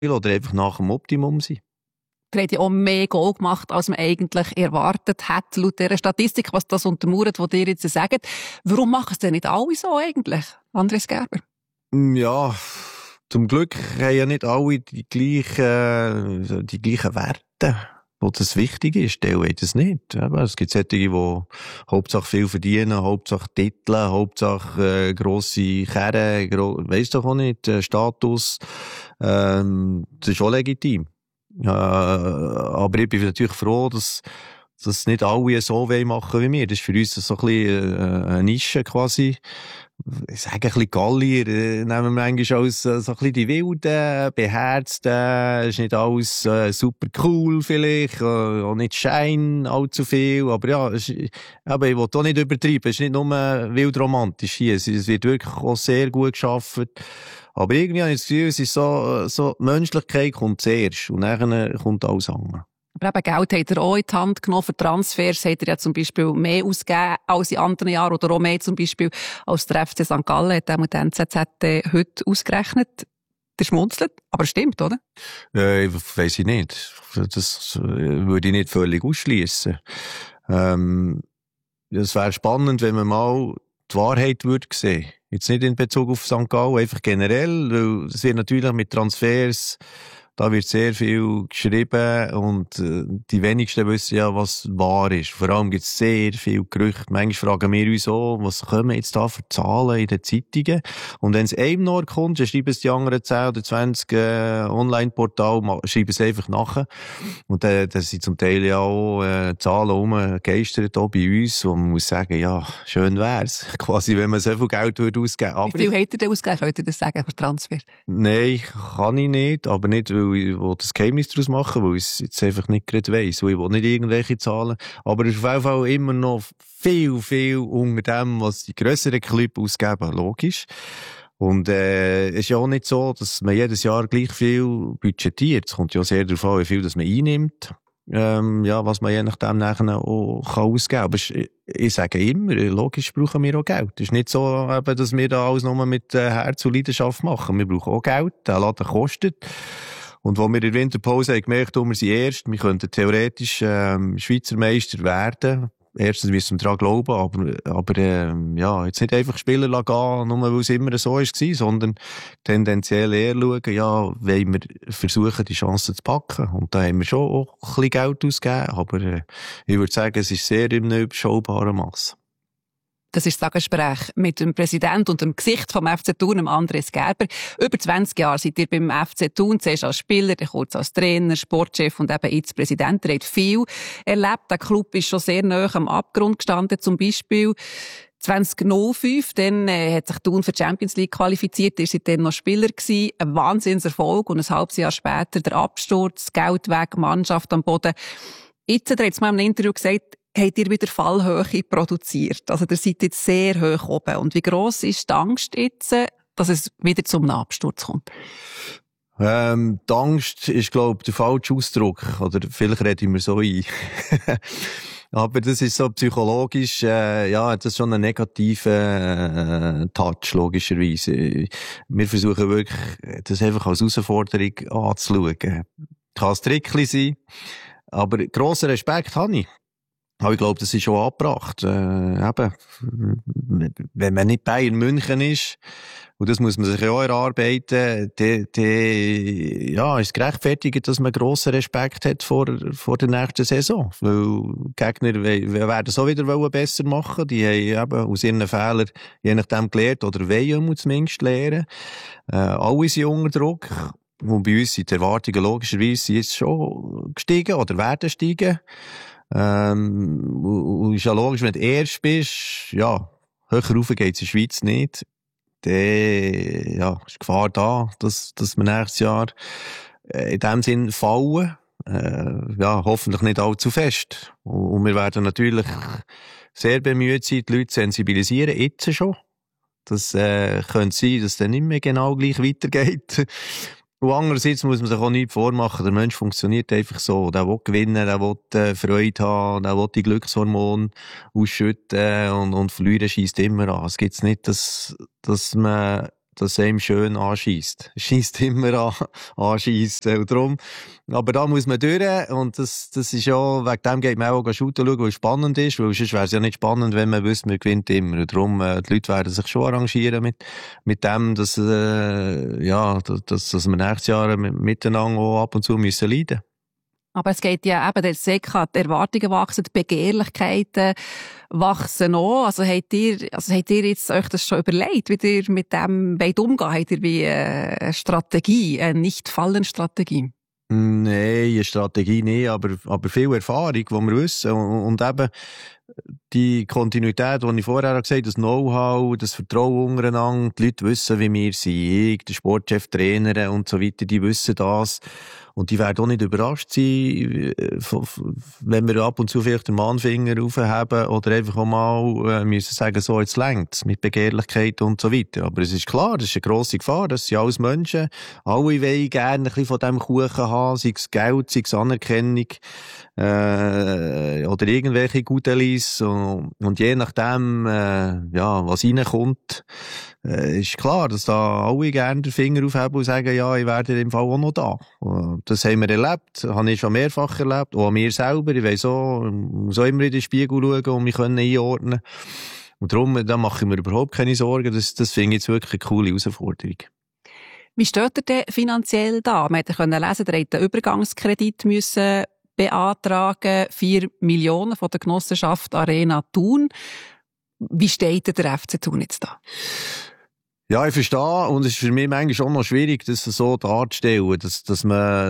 oder einfach nach dem Optimum sein. Der hat ja auch mehr Goal gemacht, als man eigentlich erwartet hat, laut dieser Statistik, was das untermauert, was ihr jetzt sagt. Warum machen es denn nicht alle so eigentlich, Andres Gerber? Ja, zum Glück haben ja nicht alle die gleichen Werte, wo das wichtig ist. Die haben das nicht. Es gibt solche, die Hauptsache viel verdienen, Hauptsache Titel, Hauptsache grosse Karren, weiss doch auch nicht, Status. Das ist auch legitim. Aber ich bin natürlich froh, dass nicht alle so machen wie wir. Das ist für uns so ein bisschen eine Nische quasi. Ich sage ein bisschen Gallier, nehmen wir manchmal als so ein bisschen die Wilden, Beherzten, ist nicht alles super cool vielleicht, auch nicht Schein allzu viel, aber ja, aber ich will auch nicht übertreiben, es ist nicht nur wild romantisch hier, es wird wirklich auch sehr gut gearbeitet. Aber irgendwie habe ich das Gefühl, es ist so die Menschlichkeit kommt zuerst und dann kommt alles andere. Aber eben Geld hat er auch in die Hand genommen. Für Transfers hat er ja zum Beispiel mehr ausgegeben als in anderen Jahren oder auch mehr zum Beispiel als der FC St. Gallen hat auch mit der NZZ heute ausgerechnet. Der schmunzelt, aber stimmt, oder? Weiss ich nicht. Das würde ich nicht völlig ausschliessen. Es wäre spannend, wenn man mal die Wahrheit würde sehen. Jetzt nicht in Bezug auf St. Gallen, einfach generell, weil es wird natürlich mit Transfers, da wird sehr viel geschrieben und die wenigsten wissen ja, was wahr ist. Vor allem gibt es sehr viele Gerüchte. Manchmal fragen wir uns auch, was kommen jetzt da für Zahlen in den Zeitungen? Und wenn es einem nur kommt, dann schreiben es die anderen 10 oder 20 Online-Portale, schreiben es einfach nachher. Und da sind zum Teil ja auch Zahlen rumgegeistert, auch bei uns. Und man muss sagen, ja, schön wär's. Quasi, wenn man so viel Geld würde ausgeben. Aber wie viel hat er denn ausgegeben? Könnt ihr das sagen, für Transfer? Nein, kann ich nicht, aber nicht, weil ich das Geheimnis daraus machen will, weil ich es jetzt einfach nicht gerade weiss. Weil ich will nicht irgendwelche Zahlen. Aber es ist auf jeden Fall immer noch viel, viel unter dem, was die grösseren Clubs ausgeben, logisch. Und es ist ja auch nicht so, dass man jedes Jahr gleich viel budgetiert. Es kommt ja sehr darauf an, wie viel das man einnimmt. Was man je nachdem nachher auch ausgeben kann. Aber ich sage immer, logisch brauchen wir auch Geld. Es ist nicht so, dass wir da alles nur mit Herz und Leidenschaft machen. Wir brauchen auch Geld. Der Laden kostet. Und wo wir in der Winterpause haben gemerkt, wir sind erst, wir könnten theoretisch Schweizer Meister werden. Erstens müssen wir daran glauben, aber jetzt nicht einfach Spieler gehen, nur weil es immer so war, sondern tendenziell eher schauen, ja, wollen wir versuchen, die Chancen zu packen. Und da haben wir schon auch ein bisschen Geld ausgegeben, aber ich würde sagen, es ist sehr in einem überschaubaren Mass. Das ist das Gespräch mit dem Präsidenten und dem Gesicht vom FC Thun, dem Andres Gerber. Über 20 Jahre seid ihr beim FC Thun, zuerst als Spieler, dann kurz als Trainer, Sportchef und eben jetzt Präsident. Ihr habt viel erlebt. Der Club ist schon sehr nahe am Abgrund gestanden. Zum Beispiel 2005, dann hat sich Thun für die Champions League qualifiziert. Ihr seid dann noch Spieler gewesen. Ein Wahnsinnserfolg und ein halbes Jahr später der Absturz, Geld weg, Mannschaft am Boden. Jetzt hat er jetzt mal im Interview gesagt, habt ihr wieder Fallhöhe produziert. Also ihr seid jetzt sehr hoch oben. Und wie gross ist die Angst jetzt, dass es wieder zum Absturz kommt? Die Angst ist, glaube ich, der falsche Ausdruck. Oder vielleicht rede ich mir so ein. Aber das ist so psychologisch, hat das schon einen negativen Touch, logischerweise. Wir versuchen wirklich, das einfach als Herausforderung anzuschauen. Kann ein Trickchen sein, aber grossen Respekt habe ich. Aber ich glaube, das ist schon angebracht. Wenn man nicht Bayern München ist, und das muss man sich ja auch erarbeiten, ist es gerechtfertigt, dass man grossen Respekt hat vor der nächsten Saison. Weil Gegner werden so wieder besser machen. Die haben eben aus ihren Fehlern je nachdem gelernt, oder wollen zumindest lernen. Alle sind unter Druck. Und bei uns sind die Erwartungen logischerweise jetzt schon gestiegen oder werden steigen. Und ist ja logisch, wenn du erst bist, ja, höher rauf geht's in der Schweiz nicht, dann, ist Gefahr da, dass wir nächstes Jahr in dem Sinn fallen. Hoffentlich nicht allzu fest. Und wir werden natürlich sehr bemüht sein, die Leute sensibilisieren, jetzt schon. Das könnte sein, dass es dann nicht mehr genau gleich weitergeht. Und andererseits muss man sich auch nichts vormachen. Der Mensch funktioniert einfach so. Der will gewinnen, der will Freude haben, der will die Glückshormone ausschütten und verlieren scheisst immer an. Es gibt's nicht, dass man dass einem schön anscheisst. Scheisst immer anschiessen. Und darum, aber da muss man durch. Und das ist ja, wegen dem geht man auch shooten schauen, weil es spannend ist. Weil sonst wäre es ja nicht spannend, wenn man wüsste, man gewinnt immer. Und darum, die Leute werden sich schon arrangieren mit dem, dass wir nächstes Jahr miteinander auch ab und zu müssen leiden. Aber es geht ja eben, der Seka, die Erwartungen wachsen, die Begehrlichkeiten wachsen auch. Also habt ihr jetzt euch das schon überlegt, wie ihr mit dem umgehen wollt? Habt ihr wie eine Strategie, eine Nicht-Fallen-Strategie? Nein, eine Strategie nicht, aber viel Erfahrung, die wir wissen. Und eben die Kontinuität, die ich vorher gesagt habe, das Know-how, das Vertrauen untereinander, die Leute wissen, wie wir sind, ich, der Sportchef, Trainer und so weiter, die wissen das. Und die werden auch nicht überrascht sein, wenn wir ab und zu vielleicht den Mahnfinger aufheben oder einfach auch mal müssen sagen, so, jetzt längt's mit Begehrlichkeit und so weiter. Aber es ist klar, das ist eine grosse Gefahr, das sind alles Menschen. Alle wollen gerne ein bisschen von diesem Kuchen haben, sei es Geld, sei es Anerkennung, oder irgendwelche Gutelis. Und je nachdem, was reinkommt, ist klar, dass da alle gerne den Finger aufheben und sagen, ja, ich werde im Fall auch noch da. Das haben wir erlebt, habe ich schon mehrfach erlebt, auch an mir selber. Ich weiss auch, ich muss auch immer in den Spiegel schauen und mich einordnen. Und darum, da mache ich mir überhaupt keine Sorgen. Das finde ich jetzt wirklich eine coole Herausforderung. Wie steht ihr denn finanziell da? Man konnte lesen, ihr habt einen Übergangskredit müssen beantragen, 4 Millionen von der Genossenschaft Arena Thun. Wie steht der FC Thun jetzt da? Ja, ich verstehe. Und es ist für mich manchmal schon noch schwierig, das so darzustellen, dass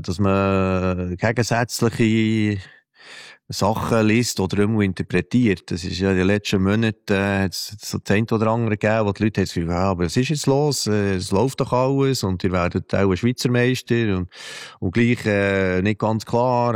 man gegensätzliche Sachen liest oder irgendwo interpretiert. Das ist ja in den letzten Monaten so das eine oder andere gegeben, wo die Leute das Gefühl haben, aber was ist jetzt los? Es läuft doch alles und ihr werdet auch ein Schweizer Meister und gleich nicht ganz klar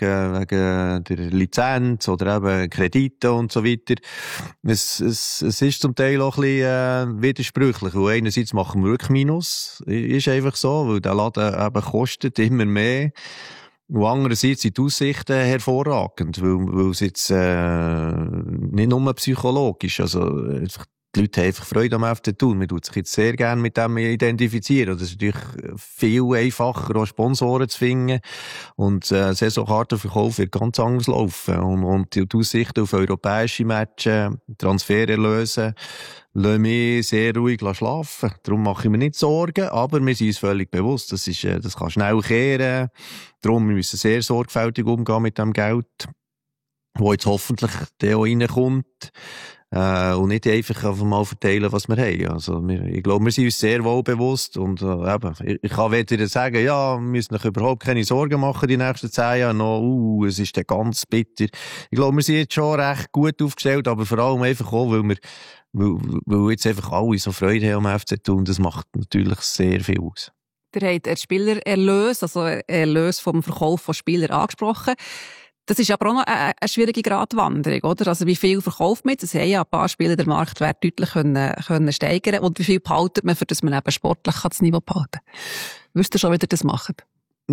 wegen der Lizenz oder eben Kredite und so weiter. Es ist zum Teil auch ein bisschen widersprüchlich, weil einerseits machen wir wirklich Minus, ist einfach so, weil der Laden eben kostet immer mehr. Und andererseits sind die Aussichten hervorragend, weil es jetzt nicht nur psychologisch, also die Leute haben einfach Freude am FC Thun. Man tut sich jetzt sehr gerne mit dem identifizieren. Das ist natürlich viel einfacher, auch Sponsoren zu finden. Und Saisonkartenverkauf wird ganz anders laufen. Und die Aussichten auf europäische Matches, Transfererlöse, lassen mich sehr ruhig schlafen. Darum mache ich mir nicht Sorgen, aber wir sind uns völlig bewusst, das kann schnell kehren. Darum müssen wir sehr sorgfältig umgehen mit dem Geld, das jetzt hoffentlich auch reinkommt. Und nicht einfach mal verteilen, was wir haben. Also, ich glaube, wir sind uns sehr wohl bewusst. Und, ich kann weder sagen, ja, wir müssen euch überhaupt keine Sorgen machen, die nächsten 10 Jahre noch, es ist dann ganz bitter. Ich glaube, wir sind jetzt schon recht gut aufgestellt, aber vor allem einfach auch, weil jetzt einfach alle so Freude haben am FC Thun. Das macht natürlich sehr viel aus. Ihr habt Spielererlös, also Erlös vom Verkauf von Spielern angesprochen. Das ist aber auch noch eine schwierige Gratwanderung, oder? Also wie viel verkauft man jetzt? Es haben ja ein paar Spieler den Marktwert deutlich können steigern. Und wie viel behaltet man, für dass man eben sportlich das Niveau behalten kann? Wisst ihr schon, wie ihr das macht?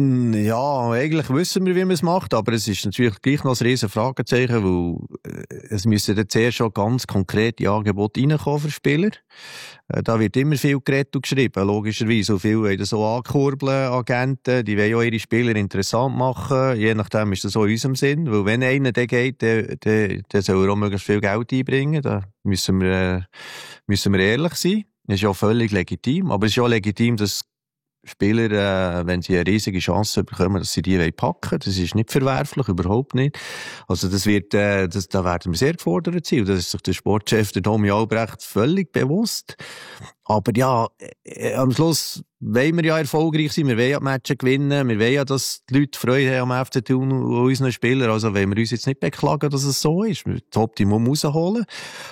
Ja, eigentlich wissen wir, wie man es macht, aber es ist natürlich gleich noch ein riesen Fragezeichen, weil es müssen dann zuerst schon ganz konkrete Angebote reinkommen für Spieler. Da wird immer viel geredet und geschrieben, logischerweise. So viel wollen so ankurbeln, Agenten, die wollen auch ihre Spieler interessant machen. Je nachdem ist das auch in unserem Sinn, weil wenn einer der geht, der soll er auch möglichst viel Geld einbringen. Da müssen wir ehrlich sein. Das ist ja völlig legitim, aber es ist ja auch legitim, dass Spieler, wenn sie eine riesige Chance bekommen, dass sie die packen wollen. Das ist nicht verwerflich, überhaupt nicht. Also da werden wir sehr gefordert sein. Und das ist sich der Sportchef, der Tommy Albrecht, völlig bewusst. Aber ja, am Schluss wollen wir ja erfolgreich sein. Wir wollen ja die Matches gewinnen. Wir wollen ja, dass die Leute Freude haben am FC Thun und unseren Spielern. Also wollen wir uns jetzt nicht beklagen, dass es so ist. Wir das Optimum rausholen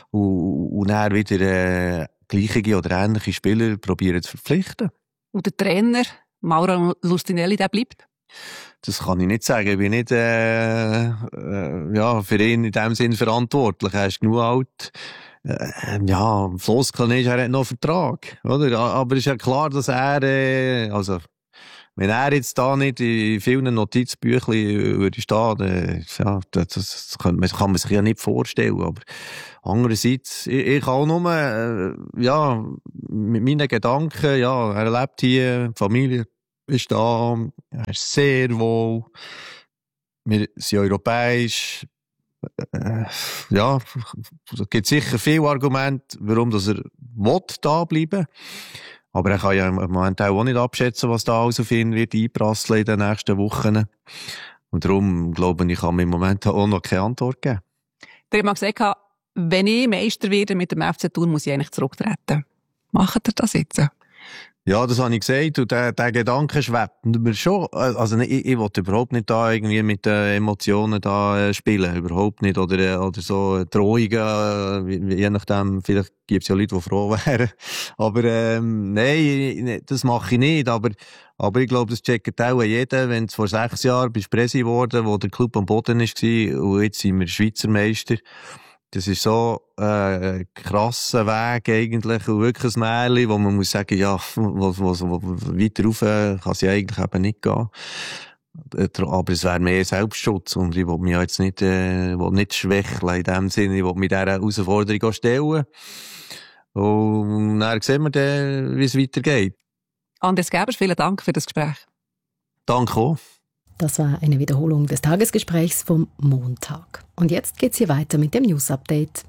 und dann wieder gleiche oder ähnliche Spieler probieren zu verpflichten. Und der Trainer, Mauro Lustinelli, der bleibt? Das kann ich nicht sagen. Ich bin nicht für ihn in dem Sinn verantwortlich. Er ist genug alt. Floskeln ist, er hat noch einen Vertrag. Oder? Aber es ist ja klar, dass er wenn er jetzt da nicht in vielen Notizbüchlein würde stehen, dann, ja, das kann man sich ja nicht vorstellen. Aber andererseits, ich kann auch nur, ja, mit meinen Gedanken, ja, er lebt hier, die Familie ist da, er ist sehr wohl, wir sind europäisch, ja, es gibt sicher viele Argumente, warum dass er da bleiben will. Aber er kann ja im Moment auch nicht abschätzen, was da alles auf ihn wird einprasseln in den nächsten Wochen. Und darum, glaube ich, kann man im Moment auch noch keine Antwort geben. Der hat mal gesagt, wenn ich Meister werde mit dem FC Thun, muss ich eigentlich zurücktreten. Macht ihr das jetzt? Ja, das habe ich gesagt. Und der Gedanke schwebt mir schon. Also, ich will überhaupt nicht da irgendwie mit Emotionen da spielen. Überhaupt nicht. Oder so Drohungen, je nachdem. Vielleicht gibt es ja Leute, die froh wären. Aber, nein, das mache ich nicht. Aber ich glaube, das checkt auch jeder. Wenn du vor 6 Jahren bist Präsi geworden, wo der Club am Boden war, und jetzt sind wir Schweizer Meister. Das ist so krasser Weg eigentlich und wirklich ein Märchen, wo man muss sagen, ja, weiter rauf kann es ja eigentlich eben nicht gehen. Aber es wäre mehr Selbstschutz und ich will mich ja jetzt nicht, nicht schwächeln in dem Sinne, ich will mich dieser Herausforderung auch stellen. Und dann sehen wir dann, wie es weitergeht. Andres Gerber, vielen Dank für das Gespräch. Danke auch. Das war eine Wiederholung des Tagesgesprächs vom Montag. Und jetzt geht's hier weiter mit dem News-Update.